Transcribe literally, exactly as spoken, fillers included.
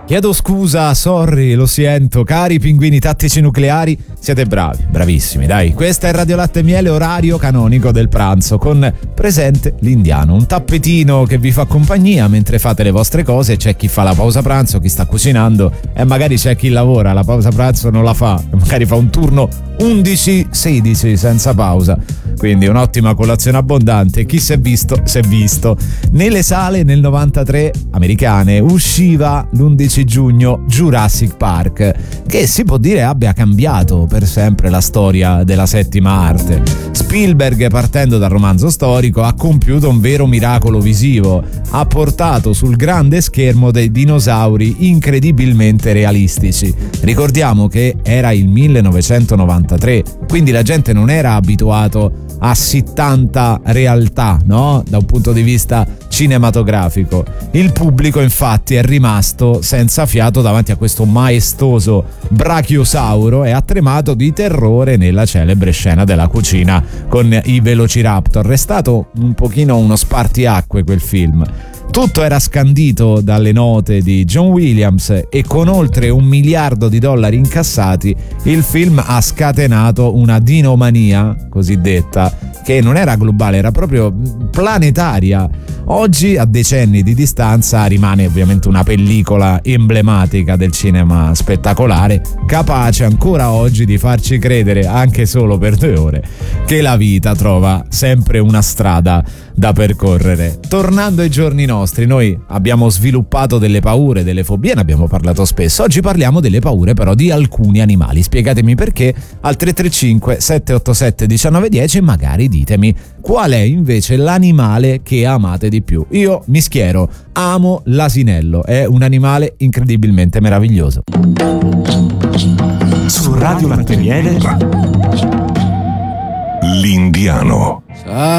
Chiedo scusa, sorry, lo sento, cari pinguini tattici nucleari, siete bravi, bravissimi, dai. Questa è Radio Latte e Miele, orario canonico del pranzo, con presente l'indiano, un tappetino che vi fa compagnia mentre fate le vostre cose. C'è chi fa la pausa pranzo, chi sta cucinando e magari c'è chi lavora, la pausa pranzo non la fa, magari fa un turno undici sedici senza pausa. Quindi un'ottima colazione abbondante. Chi si è visto, si è visto. Nelle sale nel novantatré americane usciva l'undici giugno Jurassic Park, che si può dire abbia cambiato per sempre la storia della settima arte. Spielberg, partendo dal romanzo storico, ha compiuto un vero miracolo visivo. Ha portato sul grande schermo dei dinosauri incredibilmente realistici. Ricordiamo che era il millenovecentonovantatré, quindi la gente non era abituato a sì tanta realtà, no? Da un punto di vista cinematografico. Il pubblico infatti è rimasto senza fiato davanti a questo maestoso brachiosauro e ha tremato di terrore nella celebre scena della cucina con i Velociraptor. È stato un pochino uno spartiacque quel film. Tutto era scandito dalle note di John Williams e con oltre un miliardo di dollari incassati il film ha scatenato una dinomania cosiddetta, che non era globale, era proprio planetaria. Oggi, a decenni di distanza, rimane ovviamente una pellicola emblematica del cinema spettacolare, capace ancora oggi di farci credere, anche solo per due ore, che la vita trova sempre una strada da percorrere. Tornando ai giorni nostri, noi abbiamo sviluppato delle paure, delle fobie, ne abbiamo parlato spesso. Oggi parliamo delle paure però di alcuni animali. Spiegatemi perché al tre tre cinque sette otto sette uno nove uno zero, magari ditemi qual è invece l'animale che amate di più. Io mi schiero, amo l'asinello, è un animale incredibilmente meraviglioso. Su Radio Latte e Miele, l'indiano.